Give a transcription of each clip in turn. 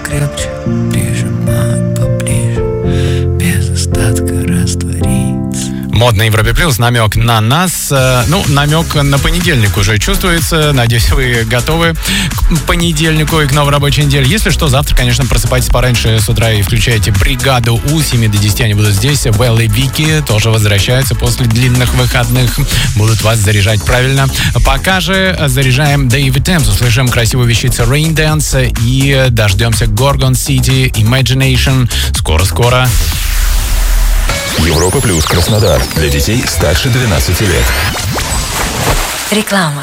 покрепче, прижимать поближе, без остатка раствориться. Мод на Европе Плюс, намек на нас. Намек на понедельник уже чувствуется. Надеюсь, вы готовы к понедельнику и к новой рабочей неделе. Если что, завтра, конечно, просыпайтесь пораньше с утра и включайте бригаду У. 7 до 10 они будут здесь. Вэл и Вики тоже возвращаются после длинных выходных. Будут вас заряжать правильно. Пока же заряжаем Дэвид Тэмс. Услышим красивую вещицу Rain Dance и дождемся Gorgon City, Imagination. Скоро-скоро. Европа Плюс Краснодар. Для детей старше 12 лет. Реклама.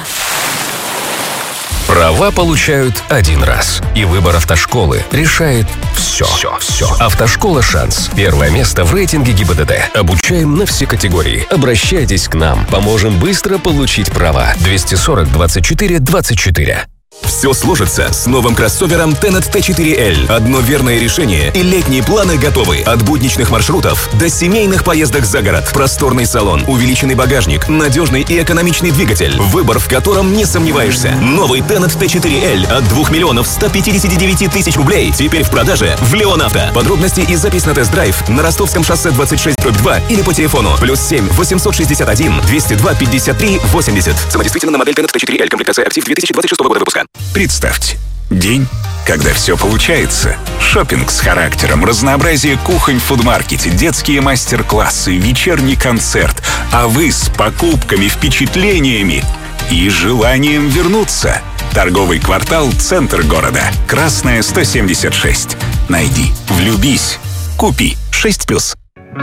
Права получают один раз. И выбор автошколы решает все. Автошкола «Шанс». Первое место в рейтинге ГИБДД. Обучаем на все категории. Обращайтесь к нам. Поможем быстро получить права. 240 24 24. Все сложится с новым кроссовером Tenet T4L. Одно верное решение, и летние планы готовы. От будничных маршрутов до семейных поездок за город. Просторный салон, увеличенный багажник, надежный и экономичный двигатель. Выбор, в котором не сомневаешься. Новый Tenet T4L от 2 миллионов 159 тысяч рублей. Теперь в продаже в Леонавто. Подробности и запись на тест-драйв на Ростовском шоссе 26/2 или по телефону +7 861 202 53 80. Самодействительно на модель Tenet T4L. Комплектация «Актив» 2026 года выпуска. Представьте, день, когда все получается. Шопинг с характером, разнообразие кухонь в фудмаркете, детские мастер-классы, вечерний концерт. А вы с покупками, впечатлениями и желанием вернуться. Торговый квартал «Центр города». Красная, 176. Найди, влюбись, купи. 6+.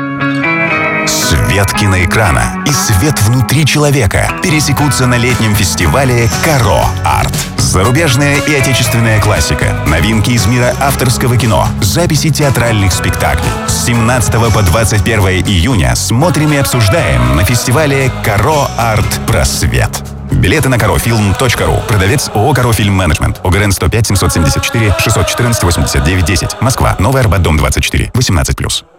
Свет киноэкрана и свет внутри человека пересекутся на летнем фестивале «Каро Арт». Зарубежная и отечественная классика, новинки из мира авторского кино, записи театральных спектаклей. С 17 по 21 июня смотрим и обсуждаем на фестивале «Каро Арт. Просвет». Билеты на karofilm.ru. Продавец ООО «Карофильм Менеджмент». ОГРН 105 774 614 89 10. Москва. Новый Арбат, дом 24. 18+.